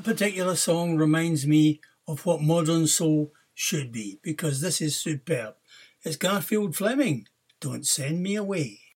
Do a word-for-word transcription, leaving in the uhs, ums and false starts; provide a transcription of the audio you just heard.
That particular song reminds me of what modern soul should be, because this is superb. It's Garfield Fleming, Don't Send Me Away.